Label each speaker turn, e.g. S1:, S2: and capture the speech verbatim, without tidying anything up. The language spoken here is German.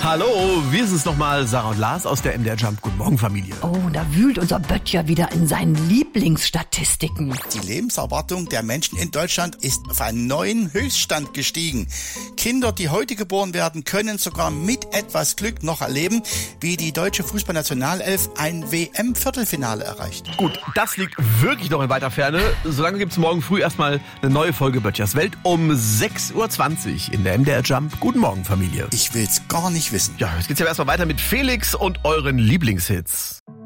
S1: Hallo, wir sind es nochmal, Sarah und Lars aus der M D R Jump. Guten Morgen, Familie.
S2: Oh, da wühlt unser Böttcher wieder in seinen Lieblingsstatistiken.
S3: Die Lebenserwartung der Menschen in Deutschland ist auf einen neuen Höchststand gestiegen. Kinder, die heute geboren werden, können sogar mit etwas Glück noch erleben, wie die deutsche Fußballnationalelf ein W M-Viertelfinale erreicht.
S1: Gut, das liegt wirklich noch in weiter Ferne. Solange gibt's morgen früh erstmal eine neue Folge Böttchers Welt um sechs Uhr zwanzig in der M D R Jump. Guten Morgen, Familie.
S3: Ich will's gar nicht wissen.
S1: Ja, jetzt geht's ja erstmal weiter mit Felix und euren Lieblingshits.